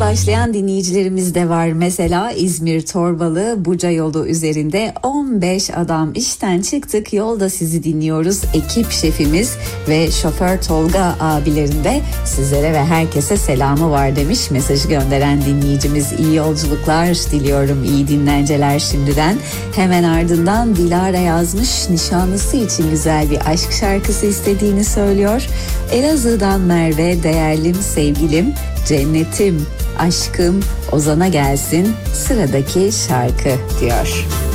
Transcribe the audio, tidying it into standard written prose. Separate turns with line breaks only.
başlayan dinleyicilerimiz de var. Mesela İzmir Torbalı Buca yolu üzerinde 15 adam işten çıktık, yolda sizi dinliyoruz. Ekip şefimiz ve şoför Tolga abilerin de sizlere ve herkese selamı var demiş. Mesajı gönderen dinleyicimiz, iyi yolculuklar diliyorum, iyi dinlenceler şimdiden. Hemen ardından Dilara yazmış, nişanlısı için güzel bir aşk şarkısı istediğini söylüyor. Elazığ'dan Merve, değerlim sevgilim, cennetim, aşkım Ozan'a gelsin sıradaki şarkı diyor.